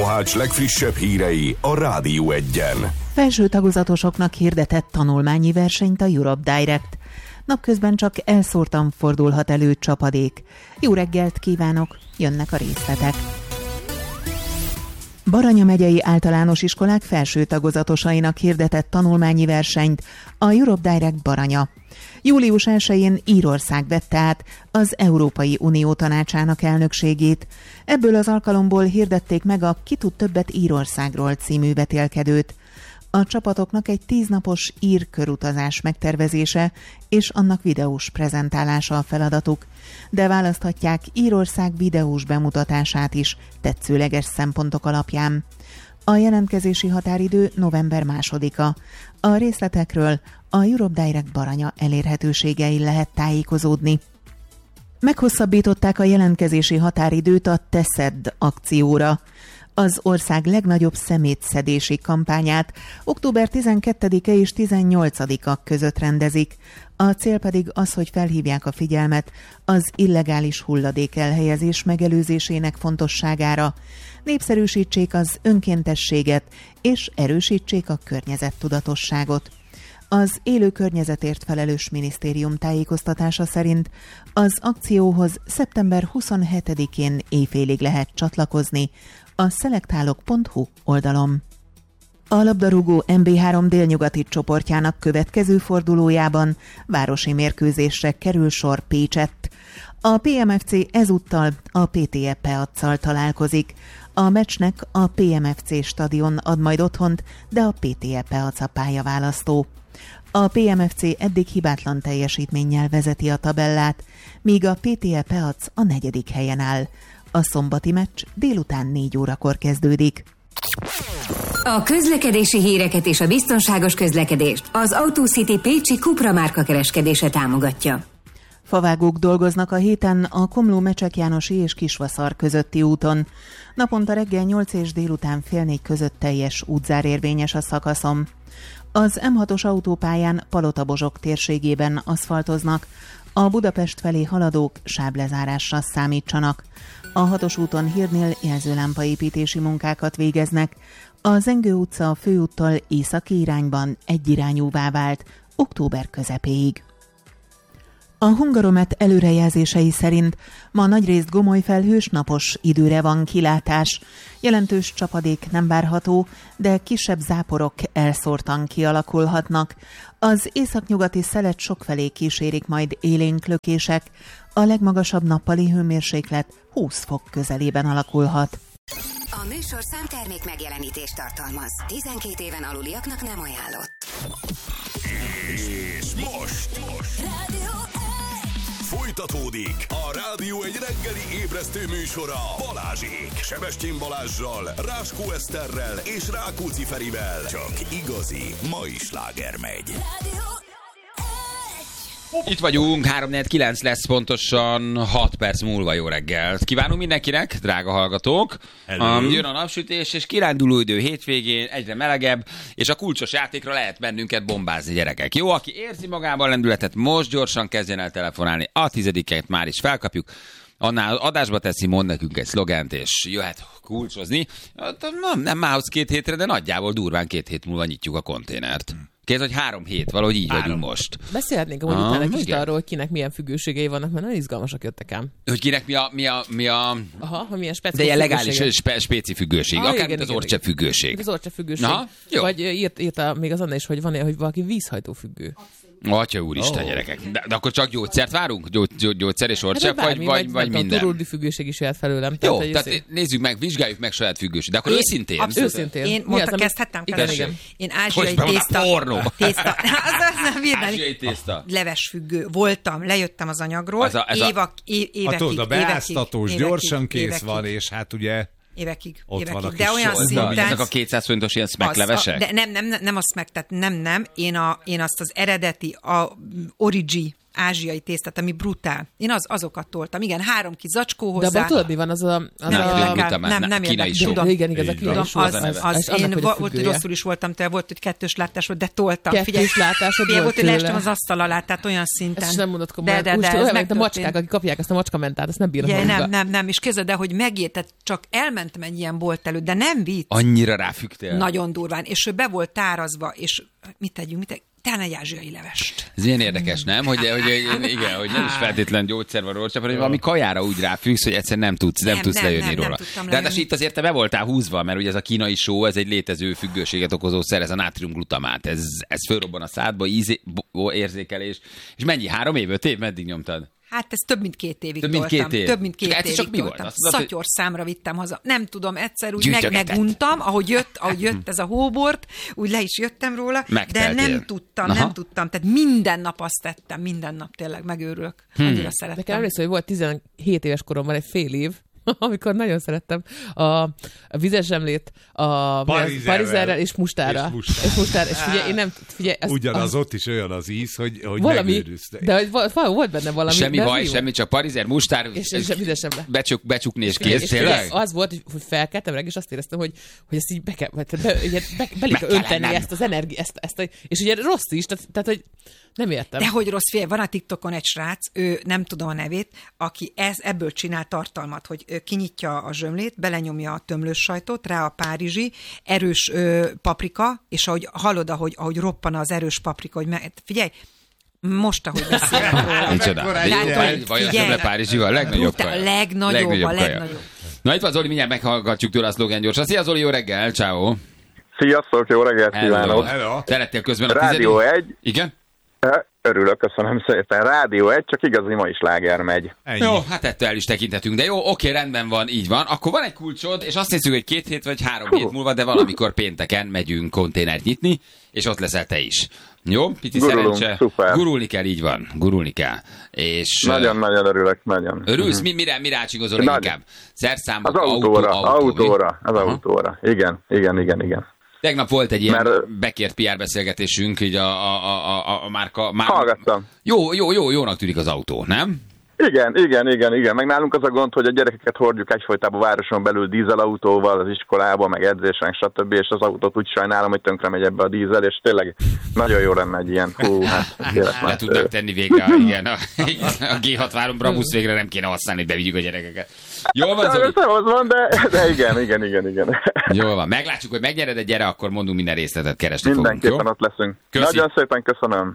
Mohács legfrissebb hírei a Rádió Egyen. Felső tagozatosoknak hirdetett tanulmányi versenyt a Europe Direct. Napközben csak elszórtan fordulhat elő csapadék. Jó reggelt kívánok, jönnek a részletek. Baranya megyei általános iskolák felső tagozatosainak hirdetett tanulmányi versenyt a Europe Direct Baranya. Július 1-én Írország vette át az Európai Unió Tanácsának elnökségét. Ebből az alkalomból hirdették meg a Ki tud többet Írországról című vetélkedőt. A csapatoknak egy 10 napos ír körutazás megtervezése és annak videós prezentálása a feladatuk, de választhatják Írország videós bemutatását is tetszőleges szempontok alapján. A jelentkezési határidő november 2-a. A részletekről a Europe Direct Baranya elérhetőségein lehet tájékozódni. Meghosszabbították a jelentkezési határidőt a Te szedd akcióra. Az ország legnagyobb szemétszedési kampányát október 12-e és 18-a között rendezik. A cél pedig az, hogy felhívják a figyelmet az illegális hulladék elhelyezés megelőzésének fontosságára, népszerűsítsék az önkéntességet és erősítsék a környezettudatosságot. Az Élő Környezetért felelős minisztérium tájékoztatása szerint az akcióhoz szeptember 27-én éjfélig lehet csatlakozni a szelektálok.hu oldalon. A labdarúgó MB3 délnyugati csoportjának következő fordulójában városi mérkőzésre kerül sor Pécsett. A PMFC ezúttal a PTE Peac-szal találkozik. A meccsnek a PMFC stadion ad majd otthont, de a PTE Peac a pályaválasztó. A PMFC eddig hibátlan teljesítménnyel vezeti a tabellát, míg a PTE Peac a 4. helyen áll. A szombati meccs délután 4 órakor kezdődik. A közlekedési híreket és a biztonságos közlekedést az AutoCity pécsi Cupra márka kereskedése támogatja. Favágók dolgoznak a héten a Komló-Mecsek Jánosi és Kisvaszar közötti úton. Naponta reggel 8 és délután fél 4 között teljes útzár érvényes a szakaszon. Az M6-os autópályán Palotabozsok térségében aszfaltoznak, a Budapest felé haladók sáblezárásra számítsanak. A 6-os úton hírnél jelzőlámpaépítési munkákat végeznek. A Zengő utca a főúttól északi irányban egyirányúvá vált október közepéig. A Hungaromet előrejelzései szerint ma nagyrészt gomoly felhős napos időre van kilátás. Jelentős csapadék nem várható, de kisebb záporok elszórtan kialakulhatnak. Az északnyugati szelet sokfelé kísérik majd élénk lökések. A legmagasabb nappali hőmérséklet 20 fok közelében alakulhat. A műsor számtermék megjelenítést tartalmaz. 12 éven aluliaknak nem ajánlott. És most folytatódik a Rádió egy reggeli ébresztő műsora Balázsék. Sebestyén Balázssal, Ráskó Eszterrel és Rákóczi Ferivel. Csak igazi mai sláger megy. Itt vagyunk, 3-4-9 lesz pontosan 6 perc múlva. Jó reggelt kívánunk mindenkinek, drága hallgatók. Jön a napsütés, és kiránduló idő hétvégén, egyre melegebb, és a kulcsos játékra lehet bennünket bombázni, gyerekek. Jó, aki érzi magában lendületet, most gyorsan kezdjen el telefonálni. A 10-et már is felkapjuk. Annál adásba teszi, mond nekünk egy szlogent, és jöhet kulcsozni. Nem mához 2 hétre, de nagyjából durván 2 hét múlva nyitjuk a konténert. Kész, hogy 3 hét, valahogy így vagyunk most. Beszélhetnénk amúgy utána kicsit arról, hogy kinek milyen függőségei vannak, mert nagyon izgalmasak jöttek ám. Hogy kinek mi a... Aha, hogy milyen de ilyen legális spéci függőség. Akár mint az orcsepp függőség. Az orcsepp függőség. Vagy írta még az Anna is, hogy van hogy valaki vízhajtó függő. Atya úristen, gyerekek. De akkor csak gyógyszert várunk? Gyógyszer és orcsepp, vagy minden? Turuldi függőség is jöhet felőlem. Jó, tehát nézzük meg, vizsgáljuk meg saját függőség. De akkor őszintén. Én mondta, kezdhettem? Én ázsiai tészta. Levesfüggő voltam, lejöttem az anyagról. Évekig. A beáztatós gyorsan kész van, és hát ugye... Évekig. De olyan szinten... Ezek a 200 forintos ilyen smacklevesek? De nem a smack, tehát nem. Én azt az eredeti, a origi ázsiai tésztát, ami brutál. Én azokat toltam. Igen, 3 kis zacskó hozzá. De abban tudod, mi van az a... Nem kínai só. Igen, igaz, a kínai só. Én rosszul is voltam tőle, volt, hogy 2-s látás volt, de toltam. 2-s látásod volt volt, hogy leestem az asztal alá, tehát olyan szinten. Ezt nem mondod komolyan. De olyan, mint a macskák, akik kapják ezt a macskamentát, ezt nem bírnak magunkba. Nem, és képzeld el, hogy tehát csak elmentem egy ilyen bolt előtt, de nem vicc. Annyira ráfügtél. Nagyon durván, és ő be volt tárazva, és mit tegyünk, talán egy ázsiai levest. Ez ilyen érdekes, nem? Hogy nem is feltétlen gyógyszer van róla, hanem valami kajára úgy ráfüggsz, hogy egyszer nem tudsz lejönni róla. De hát itt azért te be voltál húzva, mert ugye ez a kínai só, ez egy létező függőséget okozó szer, ez a nátriumglutamát. Ez fölrobban a szádba, érzékelés. És mennyi? 3 év, 5 év? Meddig nyomtad? Hát ez több mint 2 évig toltam. Több mint 2 évig toltam. Szatyor számra vittem haza. Nem tudom, egyszer úgy meguntam, ahogy jött ez a hóbort, úgy le is jöttem róla, de nem tudtam. Tehát minden nap azt tettem, minden nap tényleg megőrülök. Annyira szerettem. Nekem emlékszem, hogy volt 17 éves koromban egy fél év, amikor nagyon szerettem a vizes zsemlét, a parizerrel és mustára. És figyelj, ugyanaz ott is olyan az íz, hogy megőrülsz. De volt benne valami. Semmi baj, semmi, csak parizer, mustár, és vizes zsemle. Becsukni és kész, tényleg? Az volt, hogy felkeltem reggel, és azt éreztem, hogy ezt így be kell önteni ezt az energiát, és ugye rossz is, tehát hogy nem értem. De hogy rossz, figyelj, van a TikTokon egy srác, ő nem tudom a nevét, aki ebből csinál tartalmat, hogy kinyitja a zsömlét, belenyomja a tömlős sajtot, rá a párizsi, erős paprika, és ahogy hallod, ahogy roppan az erős paprika, hogy figyelj, most, ahogy beszélek róla. Micsoda. Vagy a zsömle párizsival a legnagyobb kaja. Legnagyobb. Na itt van Zoli, mindjárt meghallgatjuk tőle a szlogán gyorsan. Szia Zoli, jó reggel, ciao. Sziasztok, jó reggelt kívánok. Te lettél közben a Rádió 1. Igen? Örülök, köszönöm szépen. Rádió 1, csak igazi mai sláger megy. Ennyi. Jó, hát ettől el is tekinthetünk, de jó, oké, rendben van, így van. Akkor van egy kulcsod, és azt nézzük, hogy 2 hét vagy 3 hét múlva, de valamikor pénteken megyünk konténert nyitni, és ott leszel te is. Jó? Pici szerencse. Szuper. Gurulni kell, így van. Gurulni kell. És nagyon örülök, nagyon. Örülsz? Mire ácsigozol inkább? Szerszámok, az autóra. Igen. Tegnap volt egy ilyen bekért PR beszélgetésünk, így a márka. Hallgattam. Jónak tűnik az autó, nem? Igen. Meg nálunk az a gond, hogy a gyerekeket hordjuk egyfolytában városon belül dízelautóval, az iskolába, meg edzésen, stb. És az autót úgy sajnálom, hogy tönkre megy ebbe a dízel, és tényleg nagyon jó lenne egy ilyen. Le tudnak tenni végre, igen. A G63 Brabus végre nem kéne használni, hogy bevigyük a gyerekeket. Jól van, Zoli? De igen. Jól van. Meglátjuk, hogy megnyered egy gyere, akkor mondunk minden részletet, keresni fogunk. Mindenképpen ott leszünk. Köszi. Nagyon szépen köszönöm.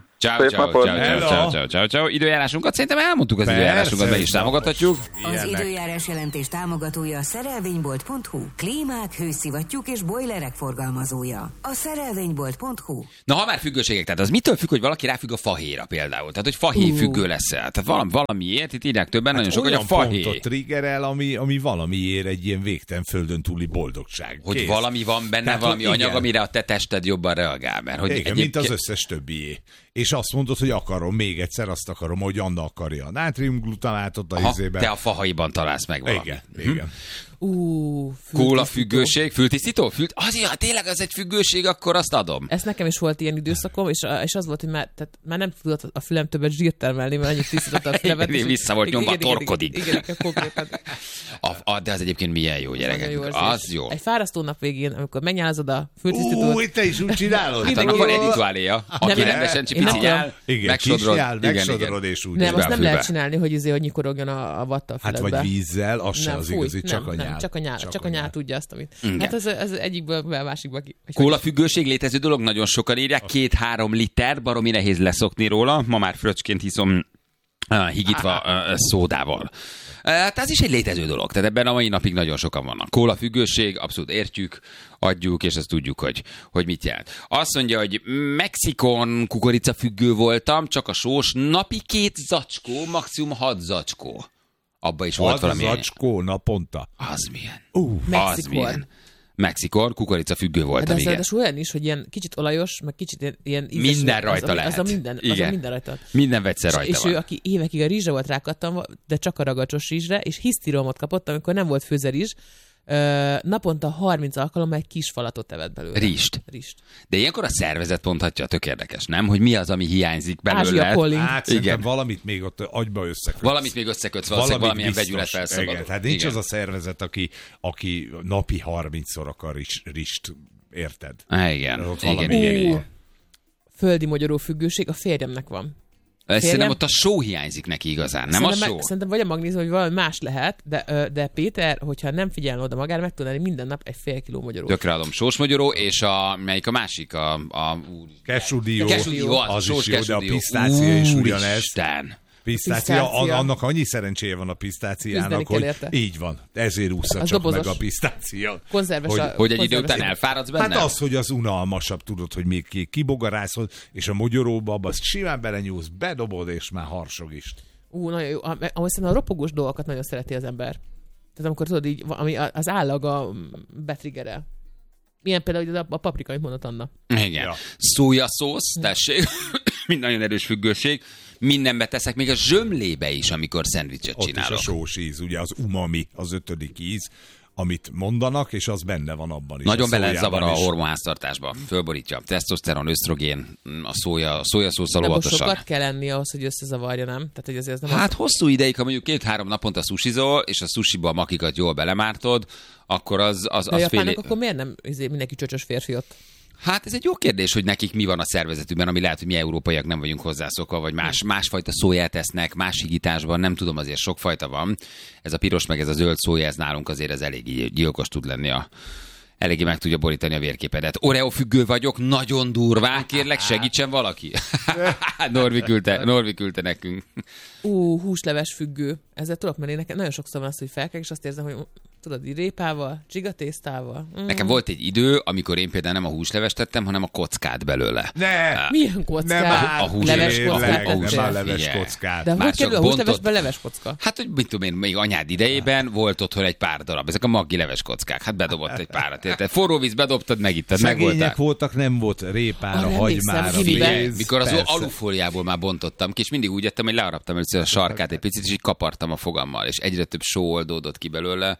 Ciao. Időjárásunkat szerintem elmondtuk, az időjárásunkat be is támogathatjuk. Az időjárás jelentés támogatója a szerelvénybolt.hu. Klímák, hőszivattyúk és bojlerek forgalmazója. A szerelvénybolt.hu. Na, ha már függőségek, tehát az mitől függ, hogy valaki ráfügg a fahéjra például? Tehát, hogy fahéj függő lesz-e? Tehát valamiért, itt írják többen, nagyon sok, hogy a fahéj. Pontot triggerel, ami valamiért egy ilyen végtelen földön túli boldogság. Hogy kész. Valami van benne, tehát, valami anyag, amire a te tested jobban reagál. Mert, hogy igen, mint az összes többié. És azt mondod, hogy akarom még egyszer, azt akarom, hogy Anna akarja a nátriumglutamátot a izében. Te a fahaiban találsz meg valamit. Igen. Kóla függőség, fültisztító? Azért, tényleg az egy függőség, akkor azt adom. Ez nekem is volt ilyen időszakom, és az volt, hogy már nem tudott a fülem többet zsírt termelni, mert annyit tisztított a fülemet. Vissza volt nyomva a torkodig. Igen, konkrétan. De az egyébként milyen jó, gyerekek. Jó az jó. Egy fárasztó nap végén, amikor megnyálazod a fültisztítót. Te is úgy csinálod? Hát annak van egy rituáléja. Aki rendesen csipiciál, megsodrod és úgy. Nem, azt nem lehet csinálni, hogy nyikorogjon a vatta a füledbe. Hát vagy vízzel, az se az igazi, csak a nyál. Csak a nyál tudja azt, amit. Hát ez egyikből a másikba ki. Kólafüggőség létező dolog, nagyon sokan írják, 2-3 liter, baromi nehéz leszokni róla, ma már fröccsként hiszom higítva szódával. Tehát ez is egy létező dolog, tehát ebben a mai napig nagyon sokan vannak. Kólafüggőség, abszolút értjük, adjuk, és ezt tudjuk, hogy mit jelent. Azt mondja, hogy Mexikon kukoricafüggő voltam, csak a sós, napi 2 zacskó, maximum 6 zacskó. Abba is volt valami. 6 zacskó naponta. Az milyen? Az milyen? Mexikon kukoricafüggő voltam, igen. De ez olyan is, hogy ilyen kicsit olajos, meg kicsit ilyen ízes. Minden rajta lehet. Az a minden rajta. Minden vegyszer rajta és van. ő, aki évekig a rizsre volt rákattam, de csak a ragacsos rizsre, és hisztiromot kapott, amikor nem volt főzerizs, naponta 30 alkalommal egy kis falatot evett belőle. Rist. De ilyenkor a szervezet mondhatja, tök érdekes, nem? Hogy mi az, ami hiányzik belőle. Hát szerintem valamit még ott agyba összekötsz. Valamit még összekötsz, valószínűleg valamilyen vegyület felszabadul. Hát nincs az a szervezet, aki napi 30-szor akar rist, érted? Igen. Földi magyaró függőség a férjemnek van. Szerintem ott a só hiányzik neki igazán, nem a só? Szerintem vagy a magnézium, vagy valami más lehet, de Péter, hogyha nem figyelne oda magára, meg tudna minden nap egy fél kiló magyaró. Tökre adom. Sós magyaró, és melyik a másik? Kesúdió. Az is jó, de a kesúdió. pisztácia is ugyanez. Isten. Pisztácia, annak annyi szerencséje van a pisztáciának, hogy így van. Ezért ússza csak dobozos. meg a pisztácia. Hogy egy idő után elfáradsz benne? Hát az, hogy az unalmasabb, tudod, hogy még kibogarászod, és a magyaróba abba simán belenyúlsz, bedobod, és már harsog is. Nagyon jó. Ahogy szerintem a ropogós dolgokat nagyon szereti az ember. Tehát amikor tudod így, ami az állag a betriggerel. Milyen például a paprika, amit mondott Anna. Igen. Ja. Szójaszósz, tessék. Mind nagyon erős függőség. Mindenbe teszek, még a zsömlébe is, amikor szendvicset csinálok. Ott is a sós íz, ugye az umami, az 5. íz, amit mondanak, és az benne van abban is. Nagyon bele zavar a hormonháztartásba. Fölborítja. Tesztoszteron, ösztrogén, a szójaszószal óvatosan. Sokat kell enni ahhoz, hogy összezavarja, nem? Tehát, hogy azért nem hát hosszú ideig, ha mondjuk 2-3 naponta sushizol, és a sushiba a makikat jól belemártod, akkor az japánok akkor miért nem mindenki csöcsös férfi ott? Hát ez egy jó kérdés, hogy nekik mi van a szervezetükben, ami lehet, hogy mi európaiak nem vagyunk hozzászokva, vagy másfajta szóját esznek, más higításban, nem tudom, azért sokfajta van. Ez a piros meg ez a zöld szója, ez nálunk azért ez eléggé gyilkos tud lenni eléggé meg tudja borítani a vérképedet. Oreo függő vagyok, nagyon durvá, kérlek, segítsen valaki. Norvi küldte nekünk. Húsleves függő. Ezzel tudok menni, nekem nagyon sokszor van az, hogy felkelek, és azt érzem, hogy tudod, így répával, csigatésztával. Nekem volt egy idő, amikor én például nem a húslevest tettem, hanem a kockát belőle. Milyen kockát? A húsleves kockát. Leves kockát. De hogy kerül a húslevesben leves kocka? Hát, hogy mit tudom én, még anyád idejében volt otthon egy pár darab. Ezek a maggi leves kockák. Hát bedobott egy párat. Érted? Forró víz bedobtad, megittad, megvoltál. Voltak, nem volt répára, hagymára. Mikor az alufóliából már bontottam ki, és mindig úgy ettem, hogy learaptam először a sarkát egy picit, és így kapartam a fogammal, és egyre több só oldódott ki belőle.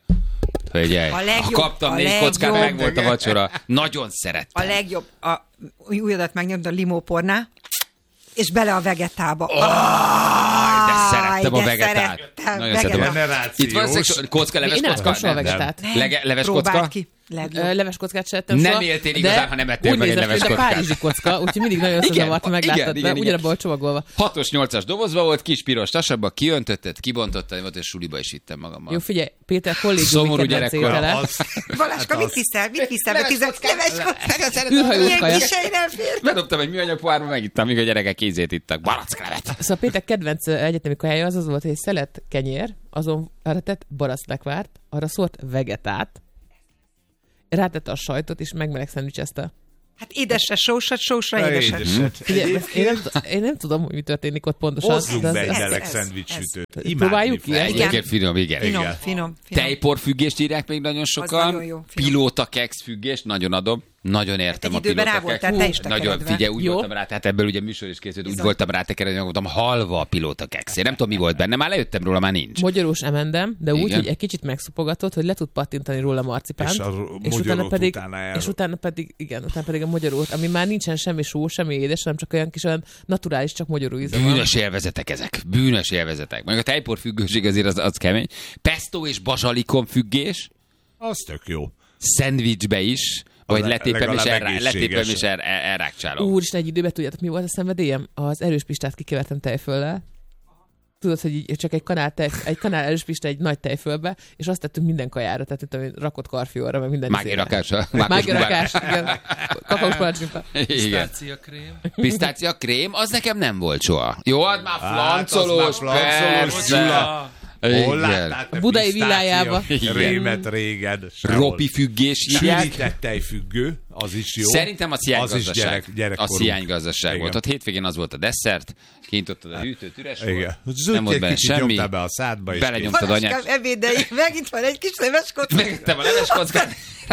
Ha kaptam 4 kockát, meg volt a vacsora. Nagyon szerettem. A legjobb, újadat megnyomd a limóporná, és bele a vegetába. De szerettem a vegetát. Nagyon szerettem. Itt van kocka, leves kocka? Leves kocka? Leves kockát se ettem nem éltél igazán, ha nem ettél meg egy leves kockát. A párizsi kocka, úgyhogy mindig nagyon összezavart, meglátod, de ugyanabban a csomagolva. 6-os, 8-as dobozba volt, kis piros tasabba, kiöntötted, kibontottad, volt, és suliba is vittem magammal. Jó, figyelj, Péter kollégiumi kedvenc étele. Baláska, mit viszel? Mit viszel? Leves kockát? Űrhajós kaja. Bedobtam egy műanyag pohárba, megittam, míg a gyerekek kézét ittak. Baracklevet. Szóval Péter kedvenc egyetemi kajája az volt, hogy egy szelet kenyér, azon arra tett baracklegvárt, arra szólt vegetát, rátette a sajtot, és megmeleg szendvicsezte. Hát édesre sósat, sósra édeset. Én nem tudom, hogy mi történik ott pontosan. Hozzunk be egy meleg szendvicssütőt. Próbáljuk ki? Egyébként finom. Tejporfüggést írják még nagyon sokan. Pilóta keksz függést, nagyon adom. Nagyon értem a pilóta keksz. Nagyon, figyelj, úgy voltam rá, tehát ebből ugye műsor is készült, úgy voltam rá tekeredni, voltam halva a pilóta keksz. Én nem tudom, mi volt benne, már lejöttem róla, már nincs. Magyarós emendem, de úgy, hogy egy kicsit megszupogatott, hogy le tud pattintani róla marcipánt. És utána pedig a magyarót, ami már nincsen semmi só, semmi édes, hanem csak olyan kis olyan naturális, csak magyaró íze van. Bűnös élvezetek ezek. Bűnös élvezetek. Meg a tejpor függőség azért az kemény. Pesto és bazsalikom függés. Az tök jó. Szendvicsbe is. Vagy letépem és elrákcsálom. Úristen, egy időben tudjátok, mi volt a szenvedélyem? Az erős pistát kikevertem tejföllel. Tudod, hogy csak egy kanál erős pista egy nagy tejfölbe, és azt tettünk minden kajára, tehát rakott karfióra, meg minden Mágirakásra. Mágirakás, igen. Kakaós palacsinta. Pisztácia krém, az nekem nem volt soha. Jó, az már flancolós, persze. Hol láttátok a budai villájába. Rémet régen. Ropi függés hívják. Sűrített tejfüggő, az is jó. Szerintem az hiánygazdaság. Az hiánygazdaság volt. Ott hétvégén az volt a desszert, kintottad a hűtőt, üres volt. Nem volt benne semmi. Be a szádba is. Belenyomtad anyát. Ebédei, megint van egy kis leves kocka. Megittem a leves kockát.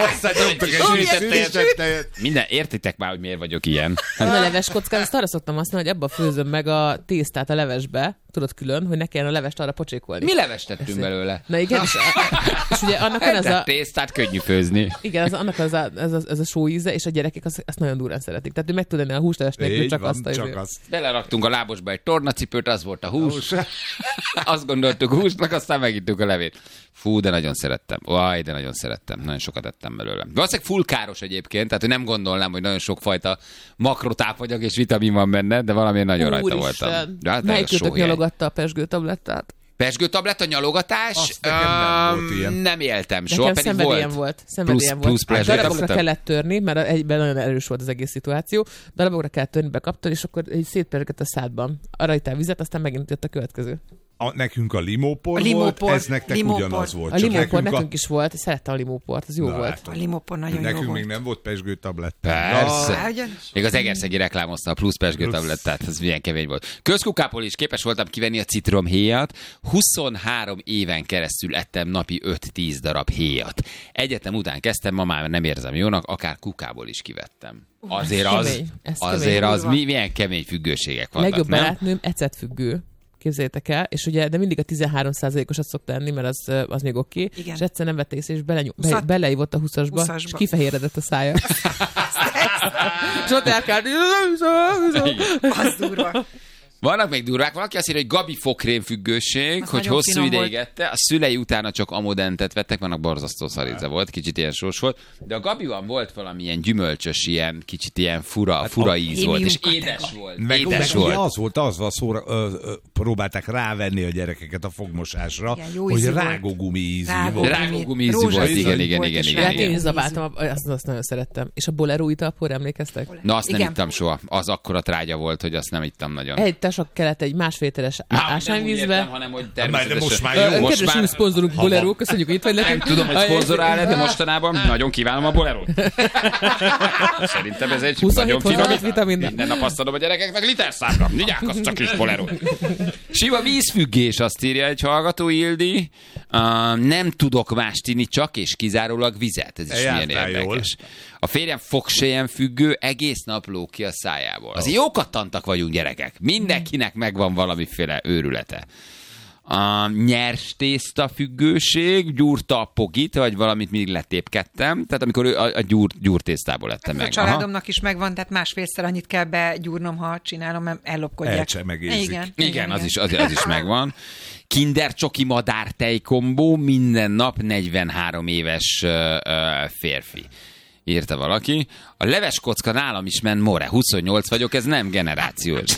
Minden, értitek már, hogy miért vagyok ilyen. A leves kockát, azt arra szoktam használni, hogy abba főzöm meg a tésztát a levesbe, tudod külön, hogy ne kelljen a levest arra pocsékolni. Mi levest tettünk belőle? Na igen, és ugye annak ez a tésztát könnyű főzni. Igen, annak ez a só íze, és a gyerekek azt nagyon durán szeretik. Tehát ő meg tud enni a húslevest nélkül, csak azt. Beleraktunk a lábosba egy tornacipőt, az volt a hús. Azt gondoltuk húsnak, aztán megittük a levét. Fú, de nagyon szerettem. De nagyon szerettem. Nagyon sokat ettem belőle. Valószínűleg full káros egyébként, tehát nem gondolnám, hogy nagyon sokfajta makrotápanyag és vitamin van benne, de valamiért nagyon rajta voltam. Melyikőtök nyalogatta a pezsgőtablett? Pezsgőtabletta, nyalogatás? Nem éltem soha, nekem pedig szenvedélyem volt. Plusz darabokra kellett törni, mert egyben nagyon erős volt az egész szituáció. Darabokra kellett törni, bekaptad, és akkor egy szétpezsgett a szádban. Arra ittál vizet, aztán megint jött a következő. Nekünk a limópor volt, ez nektek ugyanaz volt. A limópor nekünk is volt, szerettem a limóport, az jó volt. A limópor nagyon jó volt. Nekünk még nem volt pezsgőtablett. Persze. Még az Egerszegi reklámozta a plusz pezsgőtablettát, ez milyen kemény volt. Közkukából is képes voltam kivenni a citromhéjat. 23 éven keresztül ettem napi 5-10 darab héjat. Egyetem után kezdtem, ma már nem érzem jónak, akár kukából is kivettem. Azért az milyen kemény függőségek vannak, legjobb barátnőm ecetfüggő. Képzeljétek el, és ugye, de mindig a 13%-osat szokta enni, mert az még oké. És egyszer nem vette észre, és beleívott a 20-asba, és kifehéredett a szája. És ott elkárt. Az durva. Vannak még durvák, valaki azt írja, hogy Gabi fokrém függőség, hogy hosszú ideig ette, a szülei utána csak amodentet vettek, vannak borzasztó szaríze volt, kicsit ilyen sós volt, de a Gabiban volt valamilyen gyümölcsös, ilyen kicsit ilyen fura íz volt, és édes volt. Meg az volt, próbálták rávenni a gyerekeket a fogmosásra, igen, hogy rágógumi ízű volt. Rágógumi ízű volt, igen. Én is zabáltam, azt nagyon szerettem. És a bolero italpor emlékeztek? Na, azt nem ittam soha. Az akkora trágya volt, hogy azt nem ittam nagyon. Sok kellett egy másfél literes ásványvízbe. Hanem, hogy természetesen. Most már jó. Kedves új szponzorunk Bolero, köszönjük, hogy itt vagy nekünk. Tudom, hogy szponzorál, de mostanában nagyon kívánom a Bolerót. Szerintem ez egy nagyon finom. Minden nap azt adom a gyerekeknek literszámra. Vigyák, az csak is Bolero. Sima vízfüggés, azt írja egy hallgató, Ildi. Nem tudok mást inni, csak és kizárólag vizet. Ez is milyen érdekes. A férjem fogsejjen függő, egész nap lóg ki a szájából. Azért jókat tantak vagyunk, gyerekek. Mindenkinek megvan valamiféle őrülete. A nyers tészta függőség, gyúrta a pogit, vagy valamit mindig letépkedtem. Tehát amikor a gyúrtésztából lettem meg. A családomnak is megvan, tehát másfélszer annyit kell begyúrnom, ha csinálom, mert ellopkodják. Igen, az is megvan. Kinder csoki madár tejkombó, minden nap 43 éves férfi. Írta valaki. A leves kocka nálam is ment more. 28 vagyok, ez nem generációs.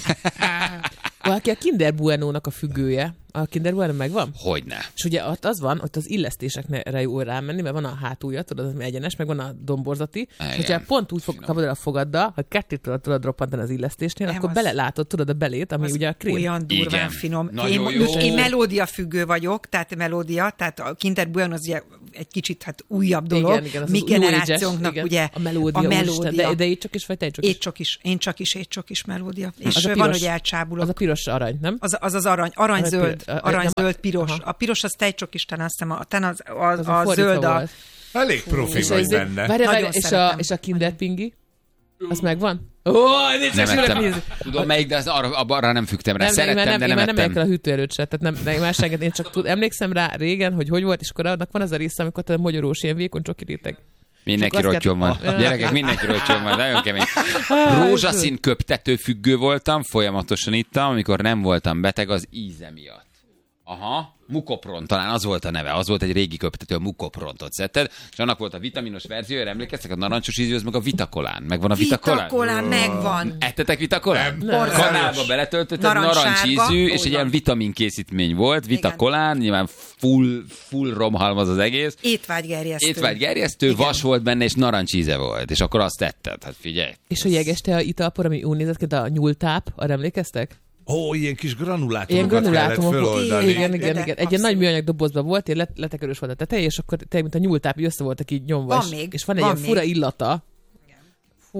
Valaki a Kinder Bueno-nak a függője. A Kinder Bueno megvan? Hogyne. És ugye ott az van, ott az illesztésekre jó rámenni, mert van a hátulja, tudod, az egyenes, meg van a domborzati. És hogyha pont úgy kapod el a fogaddal, hogy ketté tudod roppantani az illesztésnél, nem, akkor belelátod, tudod a belét, ami ugye a krém. Olyan durván finom. Én melódia függő vagyok, tehát melódia, tehát a Kinder Bueno az ugye egy kicsit újabb dolog. Igen, mi generációnknak ugye a melódia. De étcsok vagy tejcsok is? Én csak is melódia. És van, hogy elcsábulok. Az a piros arany, nem? Az aranyzöld. Aranyzöld, piros. A piros az tejcsokis, talán a zöld elég profi vagy benne. És a Kinder Pingi? Az megvan? Nem ettem. Tudom melyik, de arra nem fügtem rá. Szerettem, de nem ettem. Nem a hűtőerőt se, tehát nem máságet. Én csak emlékszem rá régen, hogy volt, és akkor annak van az a része, amikor a magyarós ilyen vékony csoki réteg. Mindenki rottyon van. Gyerekek, mindenki rottyon van. Nagyon kemény. Rózsaszín köptető függő voltam, folyamatosan ittam, amikor nem voltam beteg az íze miatt. Aha, Mukopron, talán az volt a neve, az volt egy régi köptető, a Mukoprontot szedted, és annak volt a vitaminos verziója, emlékeztek, a narancsos ízű, az meg a Vitakolán. Megvan a Vitakolán? Vitakolán megvan. Ettetek Vitakolán? Kanálba beletöltötted, narancsízű, és egy ilyen vitamin készítmény volt, Vitakolán, nyilván full romhalmaz az egész. Étvágygerjesztő, vas volt benne, és narancsíze volt, és akkor azt tetted, hát figyelj. És a jegeste a italpor, ami úgy nézett ki, a nyúltáp, arra emlékeztek? Ilyen kis granulátumokat kellett föloldani. Igen. Egy ilyen nagy műanyag dobozban volt, ilyen letekerős volt a teteje, és akkor mint a nyúltáp, össze voltak így nyomva. És van egy ilyen fura illata. Fú,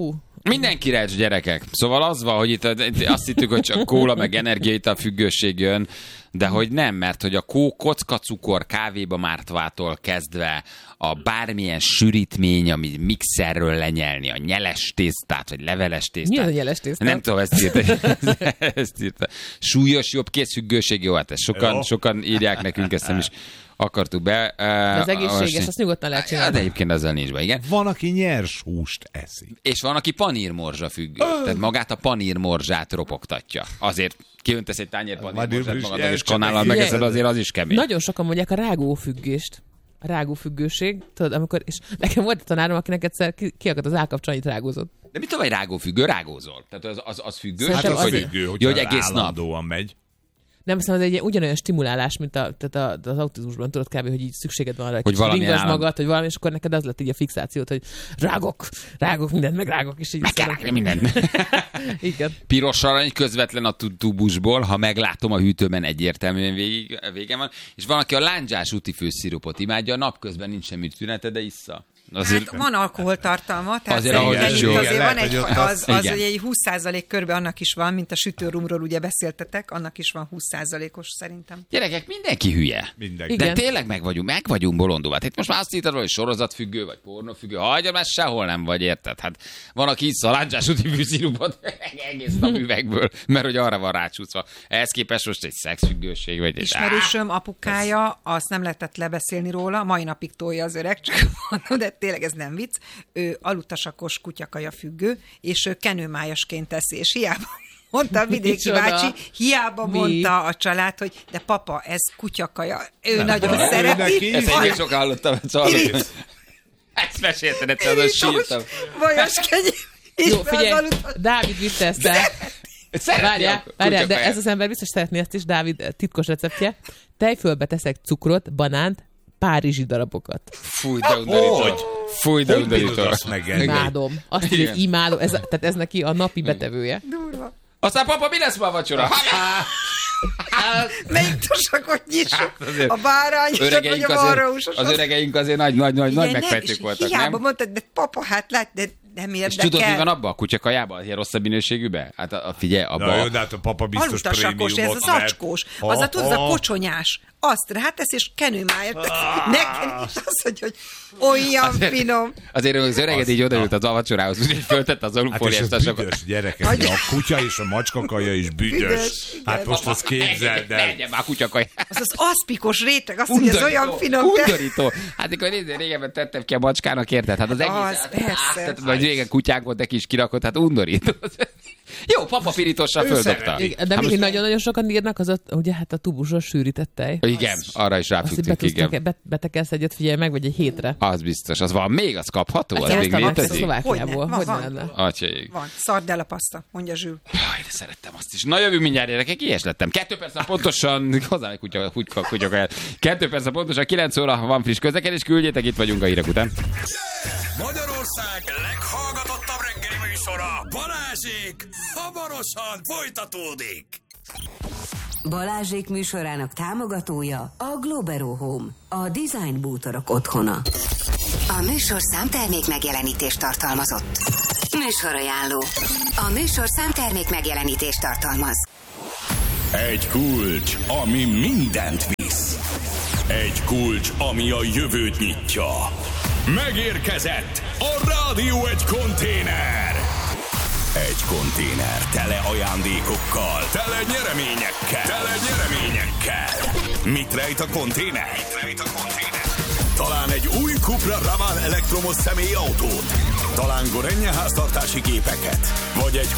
Mindenkire, gyerekek. Szóval az van, hogy itt azt hittük, hogy csak kóla meg energiaital függőség jön, de hogy nem, mert hogy a kockacukor kávéba mártvától kezdve a bármilyen sűrítmény, ami mixerről lenyelni, a nyeles tésztát, vagy leveles tésztát. Mi az a nyeles tésztát? Nem tudom, ezt írta. Súlyos jobb készfüggőség, jó, hát ezt sokan írják nekünk, ezt nem is akartuk be. Az egészséges, azt nyugodtan lehet csinálni. De egyébként ezzel nincs be, igen. Van, aki nyers húst eszik. És van, aki panírmorzsa függő. Tehát magát a panírmorzsát ropogtatja. Azért kiöntesz egy tányér panírmorzsát magadnak, és kanállal megeszed, azért az is kemény. Nagyon sokan mondják a rágófüggést. A rágófüggőség, tudod, amikor, és nekem volt a tanárom, akinek egyszer kiakadt az állkapcsa, annyit rágózott. De mit tudom, hogy rágófüggő? Rágózol. Tehát az függő. Hát az függő, hogy egész állandóan megy. Nem hiszem, ez egy ugyanolyan stimulálás, mint az autizmusban, tudod kb., hogy így szükséged van arra, hogy ringasd magad, hogy valami, és akkor neked az lett így a fixációt, hogy rágok mindent, meg rágok, és így mindent. Igen. Piros arany közvetlen a tubusból, ha meglátom a hűtőben, egyértelműen vége van. És van, aki a lándzsás útifőszirupot imádja, a napközben nincs semmi tünete, de issza. Azért... Hát van alkoholtartalma, tehát azért van egy 20% körbe annak is van, mint a sütőrumról ugye beszéltetek, annak is van 20%-os szerintem. Gyerekek, mindenki hülye. Mindenki. De tényleg meg vagyunk bolondulva. Hát most már azt hittad, hogy sorozatfüggő, vagy pornófüggő, hagyja, már sehol nem vagy, érted? Hát van, aki issza a lándzsás útifűszirupot egész nap üvegből, mert hogy arra van rácsúszva. Ehhez képest most egy szexfüggőség, vagy egy... Ismerősöm apukája, azt nem lehetett lebeszélni róla, mai napig tolja az öreg, csak mondom, de tényleg ez nem vicc, ő alutasakos kutyakaja függő, és ő kenőmájasként teszi, és hiába mondta a vidéki bácsi, hiába mondta a család, hogy de papa, ez kutyakaja, ő nagyon szereti. Ezt egyébként sok hallottam, ezt mesélted egyszer, az sírtam. Vajas kenyér. Jó, figyelj, Dávid vitte ezt el. Várjál, de ez az ember biztos szeretné ezt is, Dávid titkos receptje. Tejfölbe teszek cukrot, banánt, párizsi darabokat. Fúj, de undorító. Fúj, de undorító. Imádom. Azt írja, hogy imádom. Tehát ez neki a napi betevője. Durva. Aztán papa, mi lesz ma a vacsora? Melyik tosakot nyissuk? A bárányosat, vagy a marhaúsosat? Az öregeink azért nagy megfejtők voltak, nem? Hiába mondtad, de papa, hát lát, de nem érdekel. És tudod, mi van abban? A kutyakajában? Ilyen rosszabb minőségűben? Hát figyelj, abban... Na jó, de hát a papa biztos prémiumot ez az acskós. Az a tudod, a kocsonyás. Azt rátesz, és kenőmájat. Nekem is az, hogy olyan finom. Azért az öreged így odaült az avacsorához, úgyhogy föltette az alufóliás tasokat. Hát és gyerekek, a kutya és a macskakaja is büdös. Hát most azt képzeld el. Legyen már kutyakaja. Az az aszpikos réteg, azt mondja, ez olyan finom. Undorító. Hát akkor régebben tettem ki a macskának, érted? Hát az egész... Az, persze. Vagy régen kutyák volt, de ki is kirakott, hát undorító. Jó, papa pirítossal földobta. De még nagyon-nagyon sokan írnak, az ugye hát a tubusos sűrített tej. Igen, arra is ráfüggtünk, igen. Betekelsz egyet, figyelj meg, vagy egy hétre. Az biztos, az van még, az kapható, az még létezik. Szlovákiából, hogy lenne? Van, szardella paszta, mondja Zsül. Jaj, de szerettem azt is. Na jövünk mindjárt, gyerekek, ilyes lettem. 2 perc pontosan, hozzá egy kutyakaját. 2 perc pontosan, 9 óra van friss közlekedés, küldjétek, itt vagyunk a hírek után. Magyarország leghallgatottabb reggeli műsora, Balázsék, hamarosan folytatódik. Balázsék műsorának támogatója a Globero Home, a design bútorok otthona. A műsorszám termék megjelenítést tartalmazott. Műsorajánló. A műsorszám termék megjelenítést tartalmaz. Egy kulcs, ami mindent visz. Egy kulcs, ami a jövőt nyitja. Megérkezett a Rádió egy konténer. Egy konténer tele ajándékokkal, tele nyereményekkel. Mit rejt a konténer? Talán egy új Cupra Ravan elektromos személyautót, talán Gorenje háztartási gépeket, vagy egy